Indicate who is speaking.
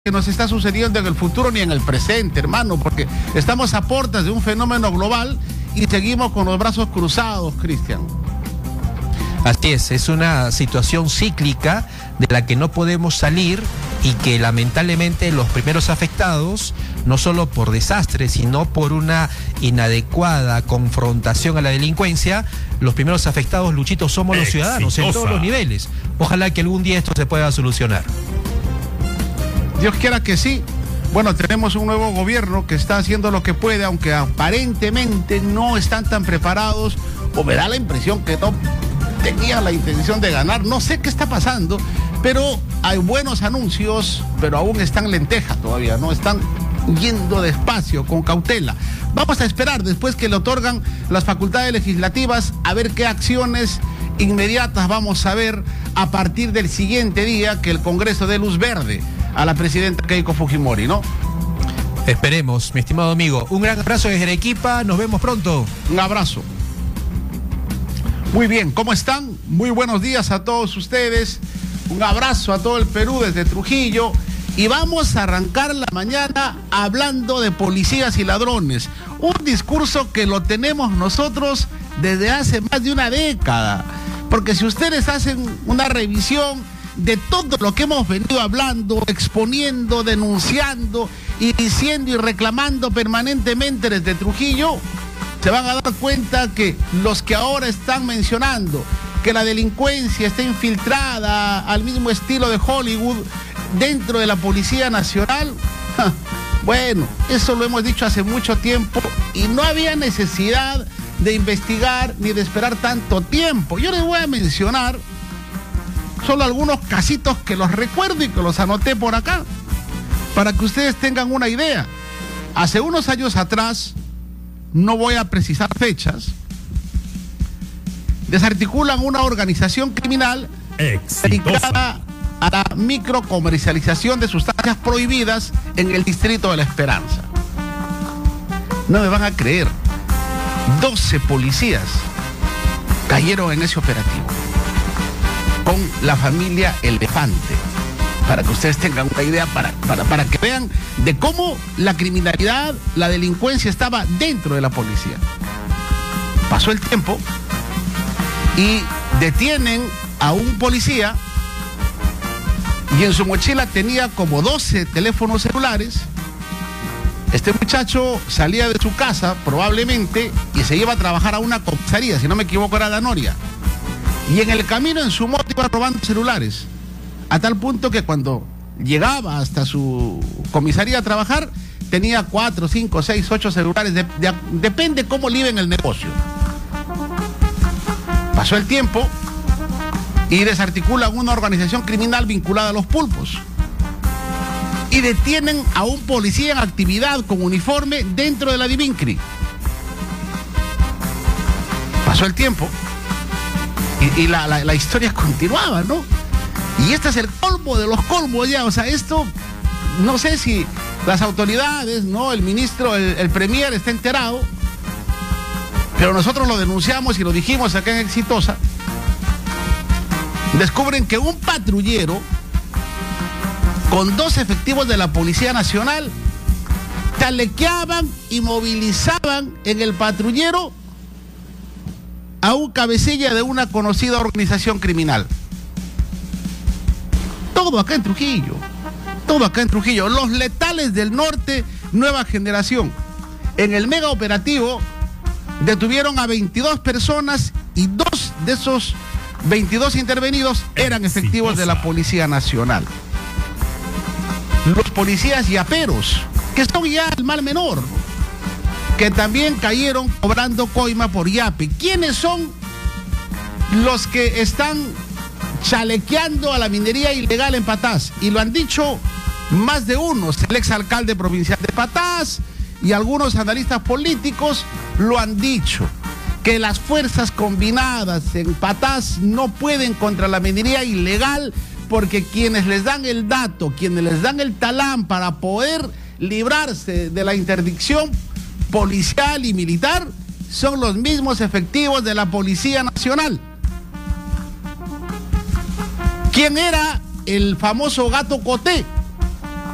Speaker 1: que nos está sucediendo en el futuro ni en el presente, hermano, porque estamos a puertas de un fenómeno global y seguimos con los brazos cruzados, Cristian.
Speaker 2: Así es una situación cíclica de la que no podemos salir y que lamentablemente los primeros afectados, no solo por desastres, sino por una inadecuada confrontación a la delincuencia, los primeros afectados, Luchito, somos los ciudadanos en todos los niveles. Ojalá que algún día esto se pueda solucionar.
Speaker 1: Dios quiera que sí. Bueno, tenemos un nuevo gobierno que está haciendo lo que puede, aunque aparentemente no están tan preparados, o me da la impresión que no tenía la intención de ganar. No sé qué está pasando, pero hay buenos anuncios, pero aún están lentejas todavía, ¿no? Están yendo despacio, con cautela. Vamos a esperar después que le otorgan las facultades legislativas a ver qué acciones inmediatas vamos a ver a partir del siguiente día que el Congreso dé luz verde a la presidenta Keiko Fujimori, ¿no?
Speaker 2: Esperemos, mi estimado amigo. Un gran abrazo desde Arequipa, nos vemos pronto.
Speaker 1: Un abrazo. Muy bien, ¿cómo están? Muy buenos días a todos ustedes. Un abrazo a todo el Perú desde Trujillo. Y vamos a arrancar la mañana hablando de policías y ladrones. Un discurso que lo tenemos nosotros desde hace más de una década. Porque si ustedes hacen una revisión de todo lo que hemos venido hablando, exponiendo, denunciando y diciendo y reclamando permanentemente desde Trujillo, se van a dar cuenta que los que ahora están mencionando que la delincuencia está infiltrada al mismo estilo de Hollywood dentro de la Policía Nacional, bueno, eso lo hemos dicho hace mucho tiempo y no había necesidad de investigar ni de esperar tanto tiempo. Yo les voy a mencionar solo algunos casitos que los recuerdo y que los anoté por acá para que ustedes tengan una idea. Hace unos años atrás, no voy a precisar fechas, desarticulan una organización criminal dedicada a la microcomercialización de sustancias prohibidas en el distrito de La Esperanza. No me van a creer, 12 policías cayeron en ese operativo con la familia Elefante, para que ustedes tengan una idea, para que vean de cómo la criminalidad, la delincuencia estaba dentro de la policía. Pasó el tiempo y detienen a un policía y en su mochila tenía como 12 teléfonos celulares. Este muchacho salía de su casa probablemente y se iba a trabajar a una comisaría, si no me equivoco era la Noria. Y en el camino en su moto iba robando celulares, a tal punto que cuando llegaba hasta su comisaría a trabajar, tenía 4, 5, 6, 8 celulares, depende cómo le iba en el negocio. Pasó el tiempo y desarticulan una organización criminal vinculada a los pulpos. Y detienen a un policía en actividad con uniforme dentro de la Divincri. Pasó el tiempo y la historia continuaba, ¿no? Y este es el colmo de los colmos ya, o sea, esto, no sé si las autoridades, ¿no? El ministro, el premier está enterado, pero nosotros lo denunciamos y lo dijimos acá en Exitosa. Descubren que un patrullero con 2 efectivos de la Policía Nacional chalequeaban y movilizaban en el patrullero a un cabecilla de una conocida organización criminal. Todo acá en Trujillo, todo acá en Trujillo. Los letales del norte, nueva generación. En el mega operativo detuvieron a 22 personas y 2 de esos 22 intervenidos eran efectivos de la Policía Nacional. Los policías yaperos, que son ya el mal menor, que también cayeron cobrando coima por yape. ¿Quiénes son los que están chalequeando a la minería ilegal en Patás? Y lo han dicho más de unos, el exalcalde provincial de Patás y algunos analistas políticos lo han dicho, que las fuerzas combinadas en Patás no pueden contra la minería ilegal porque quienes les dan el dato, quienes les dan el talán para poder librarse de la interdicción policial y militar son los mismos efectivos de la Policía Nacional. ¿Quién era el famoso Gato Coté?